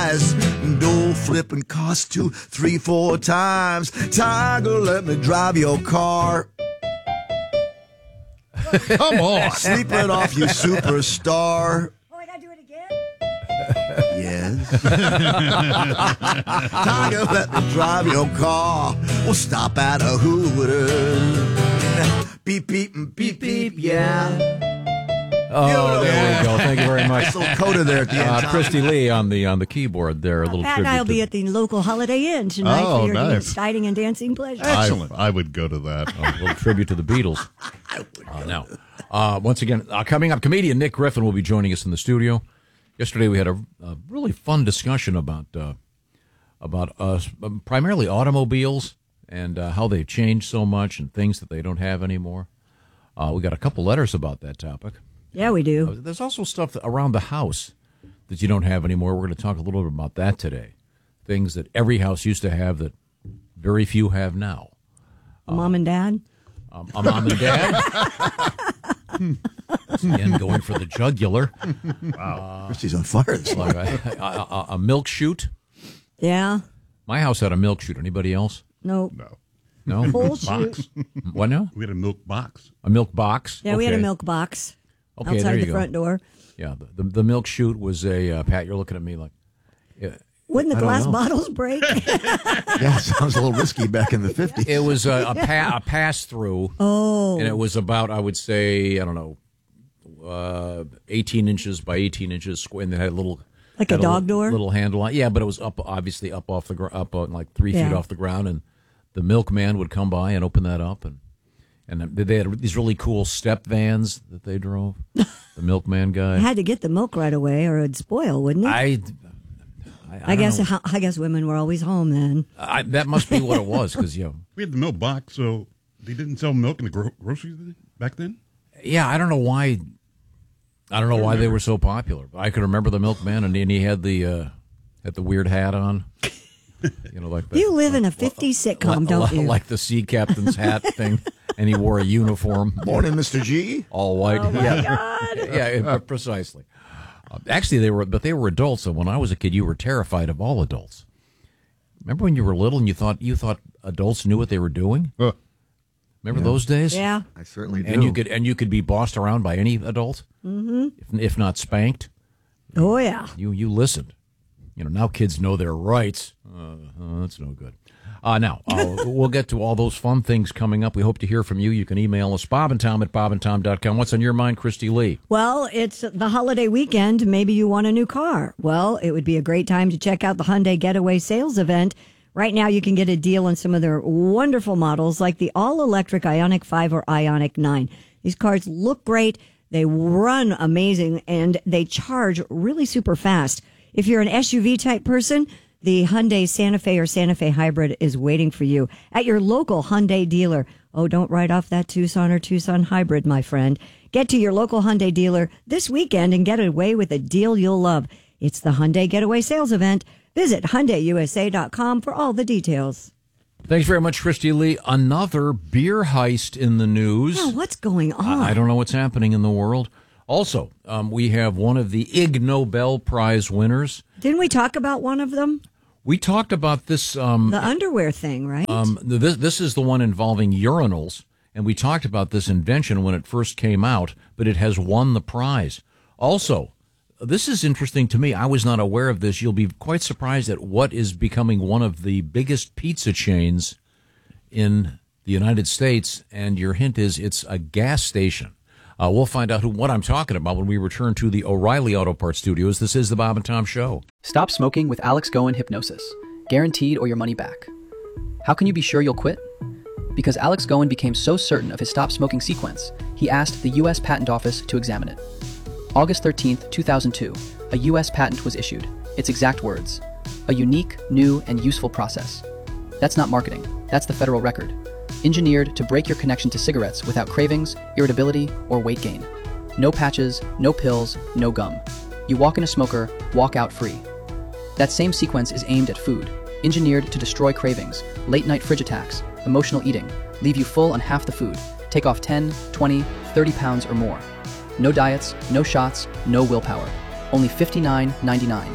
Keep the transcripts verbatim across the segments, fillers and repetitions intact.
eyes. Don't flip and cost two, three, four times. Tiger, let me drive your car. Come on. Sleep it off, you superstar. Oh, I gotta do it again? Yes. Tiger, let me drive your car. We'll stop at a Hooters. Beep, beep, and beep, beep, yeah. Oh, there we go. Thank you very much. Nice little coda there at the end. Uh, Christy Lee on the on the keyboard there. A little Pat and I will tribute be to- at the local Holiday Inn tonight Oh, for your nice. exciting and dancing pleasure. Excellent. I, I would go to that. a little tribute to the Beatles. Uh, now, uh, once again, uh, coming up, comedian Nick Griffin will be joining us in the studio. Yesterday we had a, a really fun discussion about uh, about uh, primarily automobiles and uh, how they've changed so much and things that they don't have anymore. Uh, we got a couple letters about that topic. Yeah, we do. Uh, There's also stuff around the house that you don't have anymore. We're going to talk a little bit about that today. Things that every house used to have that very few have now. A mom and dad? Um, a mom and dad. Again, going for the jugular. Wow. Christy's on fire this Like a, a, a, a milk chute. Yeah. My house had a milk chute. Anybody else? No. No. No? Full Box. shoot. What now? We had a milk box. A milk box? Yeah, we had a Okay. milk box Okay, there outside you the go. front door. Yeah, the, the, the milk chute was a, uh, Pat, you're looking at me like, yeah, Wouldn't the I don't glass know. bottles break? Yeah, sounds a little risky back in the fifties. it was a, a, pa- a pass-through. Oh. And it was about, I would say, I don't know, uh, eighteen inches by eighteen inches square, and it had a little Like a had dog little, door? little handle on. Yeah, but it was up, obviously up off the gr- up on like three Yeah. feet off the ground, and the milkman would come by and open that up, and and they had these really cool step vans that they drove. The milkman guy. You had to get the milk right away or it'd spoil, wouldn't it? I, I, I, I guess don't know. I guess women were always home then. I, that must be what it was, because you know, We had the milk box, so they didn't sell milk in the gro- groceries back then? yeah, I don't know why. I don't know why they were so popular. I can remember the milkman, and then he had the uh, had the weird hat on. You know, like the, You live in a fifties sitcom, li- don't li- you? like the sea captain's hat thing, and he wore a uniform, Morning, Mister G. all white. Oh, my yeah, God. yeah, uh, precisely. Uh, actually, they were, but they were adults. And when I was a kid, you were terrified of all adults. Remember when you were little and you thought you thought adults knew what they were doing? Uh, Remember those days? Yeah. I certainly do. And you could and you could be bossed around by any adult, mm-hmm. if, if not spanked. Oh, yeah. You you listened. You know, now kids know their rights. Uh, uh, that's no good. Uh, now, uh, we'll get to all those fun things coming up. We hope to hear from you. You can email us, Bob and Tom at bob and tom dot com. What's on your mind, Christy Lee? Well, it's the holiday weekend. Maybe you want a new car. Well, it would be a great time to check out the Hyundai Getaway Sales Event. Right now, you can get a deal on some of their wonderful models, like the all-electric Ioniq five or Ioniq nine. These cars look great, they run amazing, and they charge really super fast. If you're an S U V type person, the Hyundai Santa Fe or Santa Fe Hybrid is waiting for you at your local Hyundai dealer. Oh, don't write off that Tucson or Tucson Hybrid, my friend. Get to your local Hyundai dealer this weekend and get away with a deal you'll love. It's the Hyundai Getaway Sales Event. Visit Hyundai U S A dot com for all the details. Thanks very much, Christy Lee. Another beer heist in the news. Oh, what's going on? I I don't know what's happening in the world. Also, um, we have one of the Ig Nobel Prize winners. Didn't we talk about one of them? We talked about this. Um, The underwear thing, right? um, this, this is the one involving urinals, and we talked about this invention when it first came out, but it has won the prize. Also, this is interesting to me. I was not aware of this. You'll be quite surprised at what is becoming one of the biggest pizza chains in the United States, and your hint is it's a gas station. Uh, we'll find out who, what I'm talking about when we return to the O'Reilly Auto Parts Studios. This is the Bob and Tom Show. Stop smoking with Alex Goen Hypnosis. Guaranteed or your money back. How can you be sure you'll quit? Because Alex Goen became so certain of his stop smoking sequence, he asked the U S Patent Office to examine it. August thirteenth, two thousand two, a U S patent was issued. Its exact words: a unique, new, and useful process. That's not marketing. That's the federal record. Engineered to break your connection to cigarettes without cravings, irritability, or weight gain. No patches, no pills, no gum. You walk in a smoker, walk out free. That same sequence is aimed at food, engineered to destroy cravings, late-night fridge attacks, emotional eating, leave you full on half the food, take off ten, twenty, thirty pounds or more. No diets, no shots, no willpower. Only fifty-nine ninety-nine.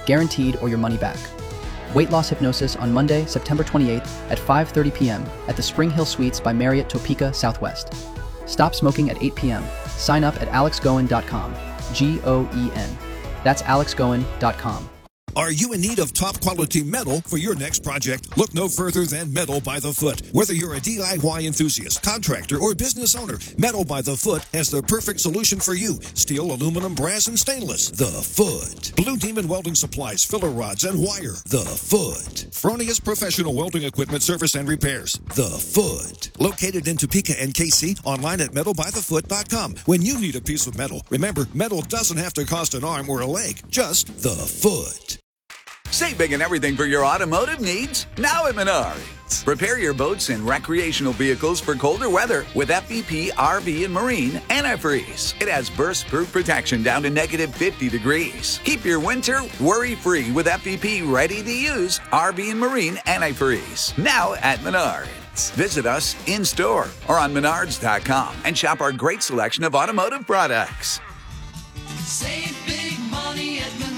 guaranteed or your money back. Weight Loss Hypnosis on Monday, September twenty-eighth at five thirty p.m. at the Spring Hill Suites by Marriott Topeka Southwest. Stop smoking at eight p.m. Sign up at alex goen dot com. G O E N. That's alex goen dot com. Are you in need of top-quality metal for your next project? Look no further than Metal by the Foot. Whether you're a D I Y enthusiast, contractor, or business owner, Metal by the Foot has the perfect solution for you. Steel, aluminum, brass, and stainless. The Foot. Blue Demon Welding Supplies, filler rods, and wire. The Foot. Fronius Professional Welding Equipment Service and Repairs. The Foot. Located in Topeka and K C, online at metal by the foot dot com. When you need a piece of metal, remember, metal doesn't have to cost an arm or a leg. Just The Foot. Save big and everything for your automotive needs now at Menards. Prepare your boats and recreational vehicles for colder weather with F V P R V and Marine Antifreeze. It has burst-proof protection down to negative fifty degrees. Keep your winter worry-free with F V P ready-to-use R V and Marine Antifreeze. Now at Menards. Visit us in-store or on menards dot com and shop our great selection of automotive products. Save big money at Menards.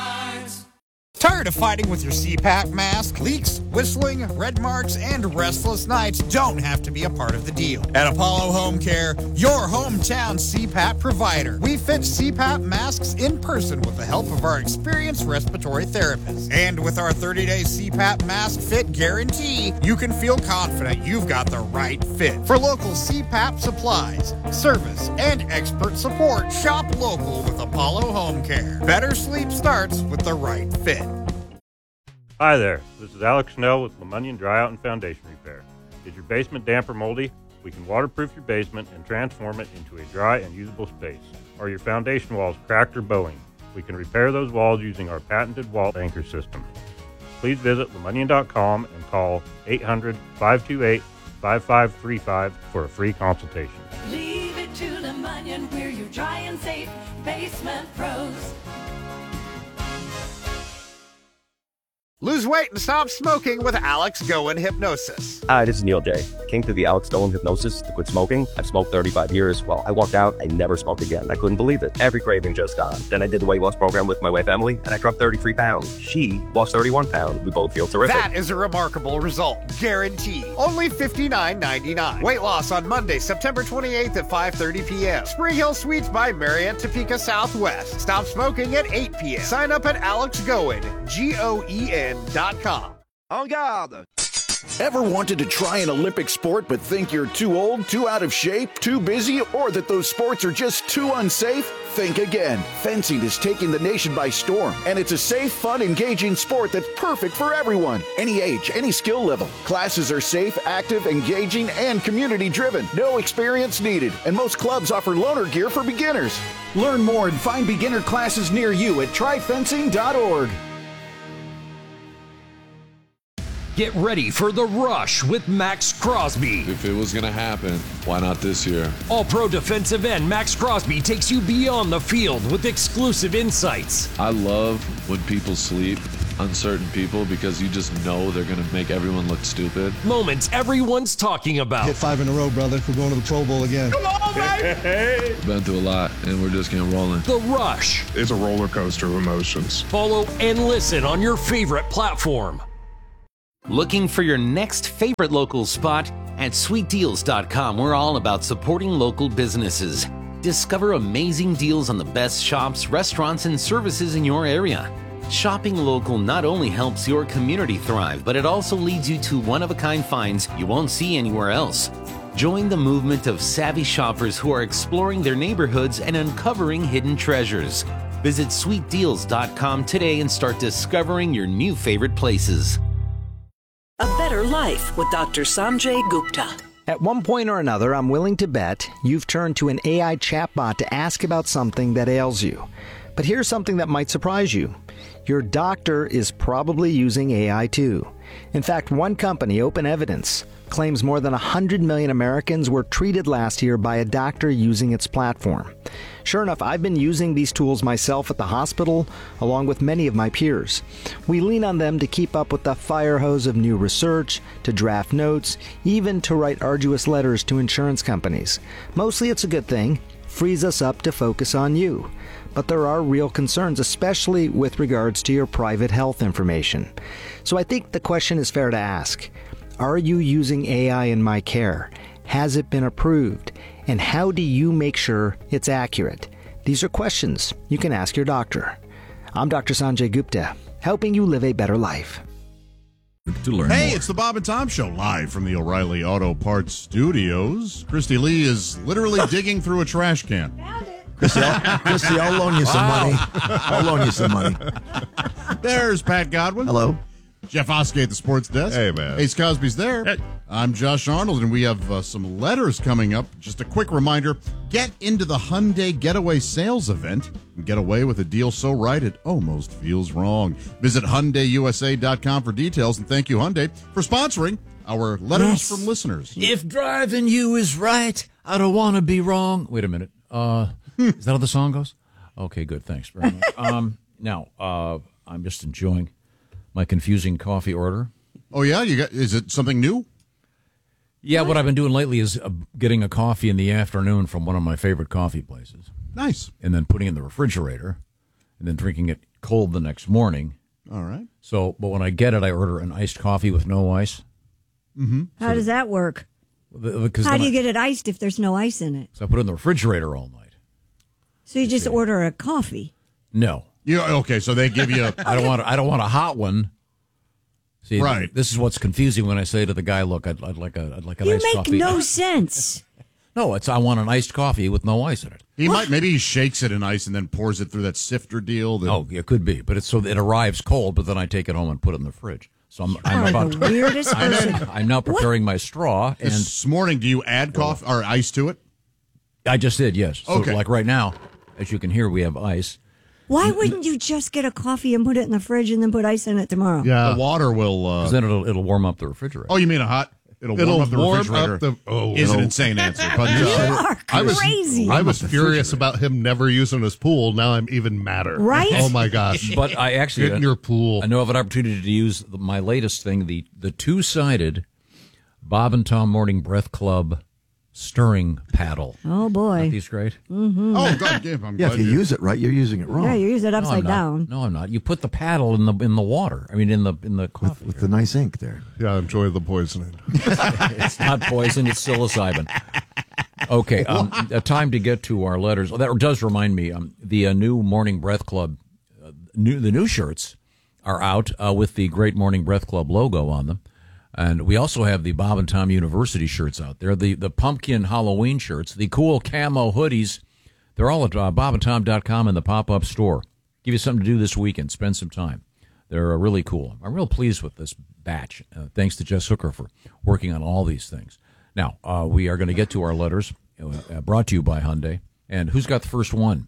Tired of fighting with your C PAP mask? Leaks, whistling, red marks, and restless nights don't have to be a part of the deal. At Apollo Home Care, your hometown C PAP provider, we fit C PAP masks in person with the help of our experienced respiratory therapists. And with our thirty-day C PAP mask fit guarantee, you can feel confident you've got the right fit. For local C PAP supplies, service, and expert support, shop local with Apollo Home Care. Better sleep starts with the right fit. Hi there, this is Alex Snell with LeMonion Dryout and Foundation Repair. Is your basement damp or moldy? We can waterproof your basement and transform it into a dry and usable space. Are your foundation walls cracked or bowing? We can repair those walls using our patented wall anchor system. Please visit lemonion dot com and call eight hundred, five two eight, five five three five for a free consultation. Leave it to LeMonion, we're your dry and safe basement pros. Lose weight and stop smoking with Alex Goen Hypnosis. Hi, this is Neil J. Came through the Alex Goen Hypnosis to quit smoking. I've smoked thirty-five years. Well, I walked out, I never smoked again. I couldn't believe it. Every craving just gone. Then I did the weight loss program with my wife, Emily, and I dropped thirty-three pounds. She lost thirty-one pounds. We both feel terrific. That is a remarkable result. Guaranteed. Only fifty-nine ninety-nine. Weight loss on Monday, September twenty-eighth at five thirty p.m. Spring Hill Suites by Marriott Topeka Southwest. Stop smoking at eight p.m. Sign up at alex goen, G O E N dot com. En garde! Ever wanted to try an Olympic sport but think you're too old, too out of shape, too busy, or that those sports are just too unsafe? Think again. Fencing is taking the nation by storm, and it's a safe, fun, engaging sport that's perfect for everyone. Any age, any skill level. Classes are safe, active, engaging, and community-driven. No experience needed, and most clubs offer loaner gear for beginners. Learn more and find beginner classes near you at try fencing dot org. Get ready for The Rush with Max Crosby. If it was going to happen, why not this year? All-pro defensive end Max Crosby takes you beyond the field with exclusive insights. I love when people sleep, uncertain people, because you just know they're going to make everyone look stupid. Moments everyone's talking about. Hit five in a row, brother. We're going to the Pro Bowl again. Come on, baby! Been through a lot, and we're just getting rolling. The Rush. It's a roller coaster of emotions. Follow and listen on your favorite platform. Looking for your next favorite local spot? At sweet deals dot com, we're all about supporting local businesses. Discover amazing deals on the best shops, restaurants, and services in your area. Shopping local not only helps your community thrive, but it also leads you to one-of-a-kind finds you won't see anywhere else. Join the movement of savvy shoppers who are exploring their neighborhoods and uncovering hidden treasures. Visit sweet deals dot com today and start discovering your new favorite places. A better life with Doctor Sanjay Gupta. At one point or another, I'm willing to bet you've turned to an A I chatbot to ask about something that ails you. But here's something that might surprise you. Your doctor is probably using A I too. In fact, one company, Open Evidence, claims more than one hundred million Americans were treated last year by a doctor using its platform. Sure enough, I've been using these tools myself at the hospital, along with many of my peers. We lean on them to keep up with the fire hose of new research, to draft notes, even to write arduous letters to insurance companies. Mostly it's a good thing. frees us up to focus on you. But there are real concerns, especially with regards to your private health information. So I think the question is fair to ask. Are you using A I in My Care? Has it been approved? And how do you make sure it's accurate? These are questions you can ask your doctor. I'm Doctor Sanjay Gupta, helping you live a better life. To learn hey, more. It's the Bob and Tom Show, live from the O'Reilly Auto Parts Studios. Christy Lee is literally digging through a trash can. Christy, I'll, Christy, I'll loan you some Wow. money. I'll loan you some money. There's Pat Godwin. Hello. Jeff Oskey at the Sports Desk. Hey, man. Ace Cosby's there. Hey. I'm Josh Arnold, and we have uh, some letters coming up. Just a quick reminder, get into the Hyundai Getaway Sales Event and get away with a deal so right it almost feels wrong. Visit Hyundai U S A dot com for details, and thank you, Hyundai, for sponsoring our letters Yes. from listeners. If driving you is right, I don't want to be wrong. Wait a minute. Uh, is that how the song goes? Okay, good. Thanks very much. Um, now, uh, I'm just enjoying my confusing coffee order. Oh, yeah? You got? Is it something new? Yeah, what I've been doing lately is uh, getting a coffee in the afternoon from one of my favorite coffee places. Nice. And then putting it in the refrigerator and then drinking it cold the next morning. All right. So, but when I get it, I order an iced coffee with no ice. Mm-hmm. How does that work? Because How then do you I, get it iced if there's no ice in it? So I put it in the refrigerator all night. So you just order a coffee. No. You, okay, so they give you a... I don't want. I don't want a hot one. See, Right. This is what's confusing when I say to the guy, "Look, I'd, I'd like a, I'd like an You iced make coffee." no sense. No, it's I want an iced coffee with no ice in it. He might maybe he shakes it in ice and then pours it through that sifter deal. That, Oh, it could be, but it's so that it arrives cold. But then I take it home and put it in the fridge. So I'm, I'm are about. the weirdest I'm, person. I'm now preparing my straw, and This morning, do you add coffee or ice to it? I just did. Yes. So Okay. like right now, as you can hear, we have ice. Why wouldn't you just get a coffee and put it in the fridge and then put ice in it tomorrow? The water will. 'Cause Uh, then it'll it'll warm up the refrigerator. oh, you mean a hot? It'll, It'll warm up the warm refrigerator. up the- oh, is an it'll- insane answer, but You uh, are I was crazy. I was furious about him never using his pool. Now I'm even madder. Right? Oh my gosh! But I actually Get in your pool. I know of an opportunity to use the, my latest thing, the the two sided Bob and Tom Morning Breath Club stirring paddle. Oh, boy. Aren't these great? Mm-hmm. oh, God, yeah, I'm Yeah, glad if you use it right, you're using it wrong. Yeah, you use it No, I'm upside not. down. No, I'm not. You put the paddle in the in the water. I mean, in the in the coffee. with the nice ink there. Yeah, enjoy the poisoning. It's not poison. It's psilocybin. Okay, um, uh, time to get to our letters. Oh, that does remind me. Um, the uh, new Morning Breath Club, uh, new the new shirts are out uh, with the Great Morning Breath Club logo on them, and we also have the Bob and Tom University shirts out there. The the pumpkin Halloween shirts, the cool camo hoodies. They're all at uh, bob and tom dot com in the pop up store. Give you something to do this weekend. Spend some time. They're uh, really cool. I'm real pleased with this batch. Uh, thanks to Jess Hooker for working on all these things. Now, uh, we are going to get to our letters, uh, brought to you by Hyundai. And who's got the first one?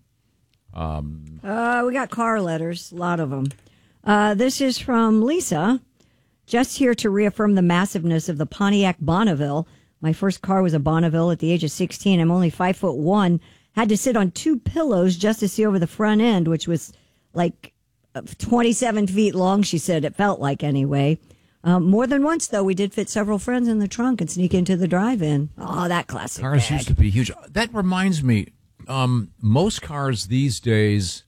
Um, Uh, we got car letters, a lot of them. Uh, this is from Lisa. Just here to reaffirm the massiveness of the Pontiac Bonneville. My first car was a Bonneville at the age of sixteen. I'm only five foot one. Had to sit on two pillows just to see over the front end, which was like twenty-seven feet long, she said. It felt like anyway. Um, more than once, though, we did fit several friends in the trunk and sneak into the drive-in. Oh, that classic cars bag. used to be huge. That reminds me, um, most cars these days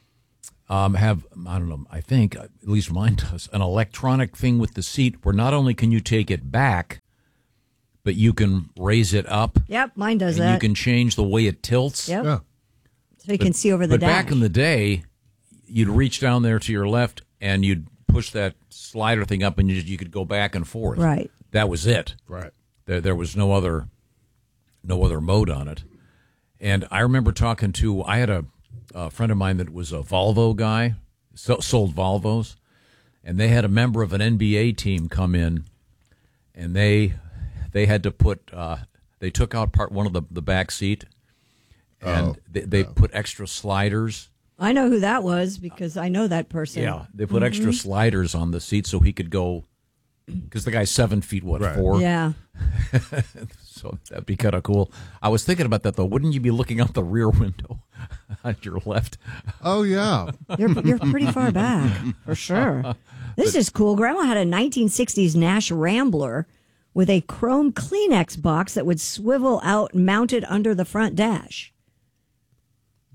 um, have, I don't know, I think, at least mine does, an electronic thing with the seat where not only can you take it back, but you can raise it up. Yep, mine does and that. you can change the way it tilts. Yep. Yeah. So you But- can see over the But dash. back in the day, you'd reach down there to your left and you'd push that slider thing up and you, you could go back and forth. Right. That was it. Right. There, there was no other, no other mode on it. And I remember talking to, I had a, a friend of mine that was a Volvo guy, so, sold Volvos, and they had a member of an N B A team come in, and they they had to put, uh, they took out part one of the, the back seat, and Oh, they, they put extra sliders. I know who that was because I know that person. Yeah, they put extra Mhm. sliders on the seat so he could go, because the guy's seven feet, what, Right. four? Yeah. So that'd be kind of cool. I was thinking about that, though. Wouldn't you be looking out the rear window on your left? Oh yeah. You're you're pretty far back for sure. This is cool. Grandma had a nineteen sixties Nash Rambler with a chrome Kleenex box that would swivel out mounted under the front dash.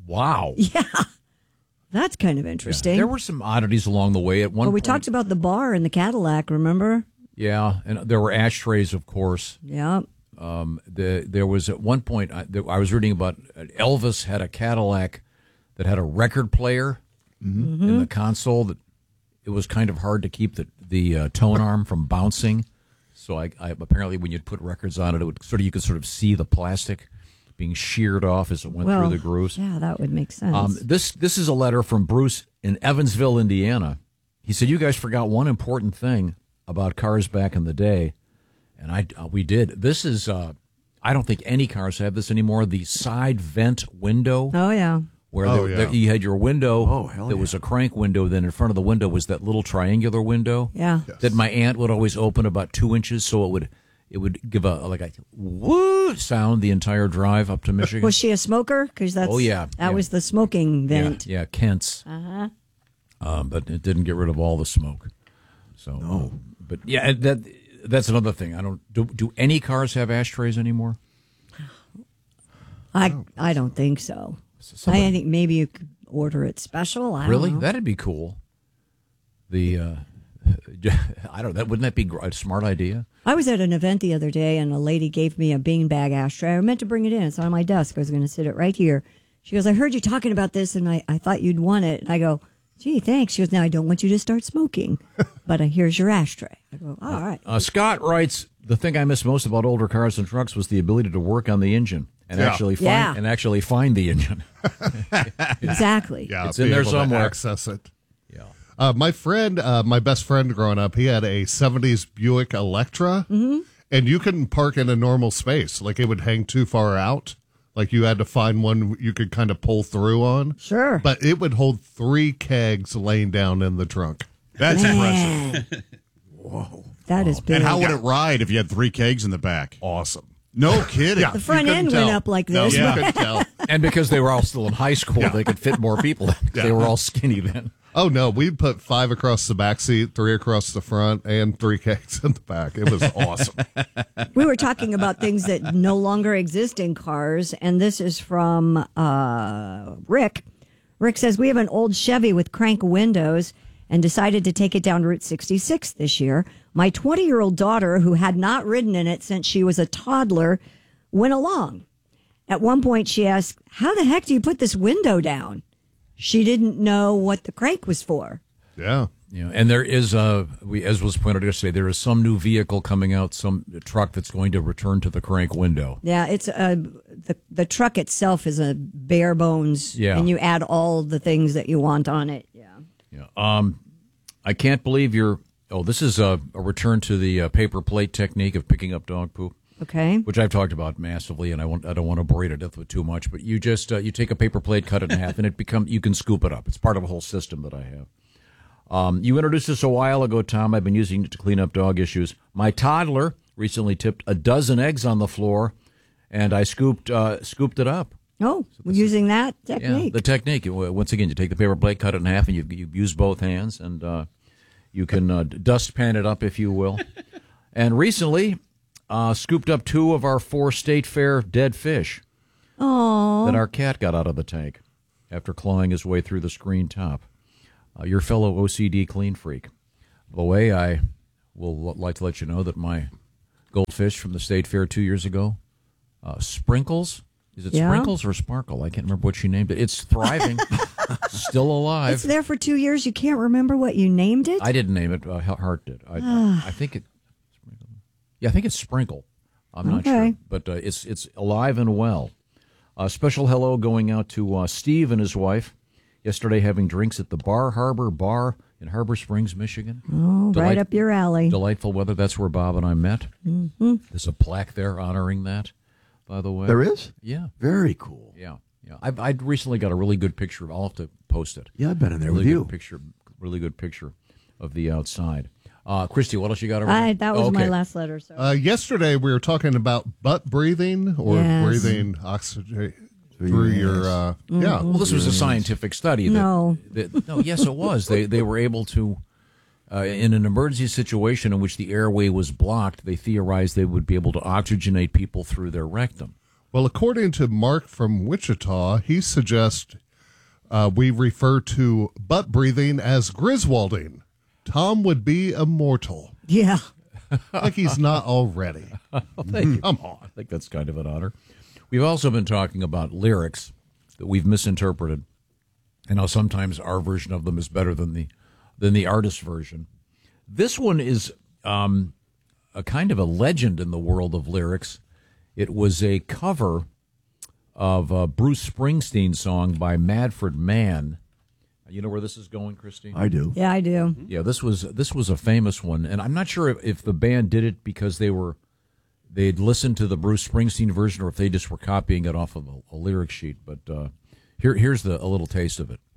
Wow. Yeah. That's kind of interesting. There were some oddities along the way. At one well, we point, talked about the bar in the Cadillac, remember? Yeah, and there were ashtrays, of course. Yeah. Um, the, there was at one point, I, there, I was reading about uh, Elvis had a Cadillac that had a record player Mm-hmm. in the console that it was kind of hard to keep the, the uh, tone arm from bouncing. So I, I apparently when you'd put records on it, it would sort of you could sort of see the plastic being sheared off as it went well, through the grooves. Yeah, that would make sense. Um, this this is a letter from Bruce in Evansville, Indiana. He said, "You guys forgot one important thing about cars back in the day," and I uh, we did. This is uh, I don't think any cars have this anymore. The side vent window. Oh yeah. Where Oh, there, yeah. there, you had your window. Oh, hell There yeah. was a crank window. Then in front of the window was that little triangular window. Yeah. That my aunt would always open about two inches, so it would it would give a like a woo sound the entire drive up to Michigan. Was she a smoker? Because that's Oh, yeah, that yeah. was the smoking vent. Yeah, yeah, Kent's. Uh huh. Um, but it didn't get rid of all the smoke. So, um, but yeah, that that's another thing. I don't do. Do any cars have ashtrays anymore? I I don't think so. Somebody- I think maybe you could order it special. I Really? don't know. That'd be cool. The uh, I don't. That wouldn't that be gr- a smart idea? I was at an event the other day, and a lady gave me a beanbag ashtray. I meant to bring it in. It's on my desk. I was going to sit it right here. She goes, "I heard you talking about this, and I, I thought you'd want it." And I go, "Gee, thanks." She goes, "Now I don't want you to start smoking, but uh, here's your ashtray." I go, "All right." Uh, Scott writes, "The thing I miss most about older cars and trucks was the ability to work on the engine and Yeah. actually find Yeah. and actually find the engine." Exactly. Yeah, It's be in there able to somewhere. access it. Yeah. Uh, my friend, uh, my best friend growing up, he had a seventies Buick Electra, Mm-hmm. and you couldn't park in a normal space. Like, it would hang too far out. Like, you had to find one you could kind of pull through on. Sure. But it would hold three kegs laying down in the trunk. That's Man. impressive. Whoa. That is big. And how would it ride if you had three kegs in the back? Awesome. No kidding. Yeah. The front You end couldn't went tell. up like No, this. you but- couldn't tell. And because they were all still in high school, they could fit more people. They were all skinny then. Oh, no. We put five across the back seat, three across the front, and three kegs in the back. It was awesome. We were talking about things that no longer exist in cars, and this is from uh, Rick. Rick says, "We have an old Chevy with crank windows and decided to take it down Route sixty-six this year. My twenty-year-old daughter, who had not ridden in it since she was a toddler, went along. At one point, she asked, 'How the heck do you put this window down?' She didn't know what the crank was for." Yeah. Yeah, and there is a we as was pointed out yesterday, there is some new vehicle coming out, some truck that's going to return to the crank window. Yeah, it's a the the truck itself is a bare bones, Yeah. and you add all the things that you want on it. Yeah. Yeah. Um, I can't believe you're. Oh, this is a, a return to the uh, paper plate technique of picking up dog poop, Okay. which I've talked about massively, and I want I don't want to bore you to death with too much. But you just uh, you take a paper plate, cut it in half, and it become you can scoop it up. It's part of a whole system that I have. Um, you introduced this a while ago, Tom. I've been using it to clean up dog issues. My toddler recently tipped a dozen eggs on the floor, and I scooped uh, scooped it up. Oh, we're using that Yeah, technique. the technique. Uh, Once again, you take the paper plate, cut it in half, and you you use both hands, and uh, you can uh, dustpan it up, if you will. And recently, uh, scooped up two of our four State Fair dead fish Oh. that our cat got out of the tank after clawing his way through the screen top. Uh, your fellow O C D clean freak. By the way, I will l- like to let you know that my goldfish from the State Fair two years ago, uh, Sprinkles. Is it Yeah. Sprinkles or Sparkle? I can't remember what she named it. It's thriving, still alive. It's there for two years. You can't remember what you named it? I didn't name it. Uh, Hart did. I, I think it. Yeah, I think it's Sprinkle. I'm not Okay. sure, but uh, it's it's alive and well. A special hello going out to uh, Steve and his wife. Yesterday, having drinks at the Bar Harbor Bar in Harbor Springs, Michigan. Oh, right Delight- up your alley. Delightful weather. That's where Bob and I met. Mm-hmm. There's a plaque there honoring that, by the way. There is? Yeah. Very cool. Yeah. Yeah. I've I'd recently got a really good picture of. I'll have to post it. Yeah, I've been in there really with good you. Picture, really good picture of the outside. Uh, Christy, what else you got over I, there? that was my Okay. last letter. So. Uh, yesterday, we were talking about butt breathing or Yes. breathing oxygen Through through your your. Uh, Mm-hmm. Yeah. Well, this was a scientific study. That, No. that- no, yes, it was. They they were able to, uh, in an emergency situation in which the airway was blocked, they theorized they would be able to oxygenate people through their rectum. Well, according to Mark from Wichita, he suggests uh, we refer to butt breathing as Griswolding. Tom would be immortal. Yeah. Like he's not already. Thank you. Come on. I think that's kind of an honor. We've also been talking about lyrics that we've misinterpreted, and how sometimes our version of them is better than the than the artist's version. This one is um, a kind of a legend in the world of lyrics. It was a cover of a Bruce Springsteen song by Manfred Mann. You know where this is going, Christine? I do. Yeah, I do. Yeah, this was this was a famous one, and I'm not sure if, if the band did it because they were they'd listened to the Bruce Springsteen version, or if they just were copying it off of a, a lyric sheet. But uh, here here's the a little taste of it.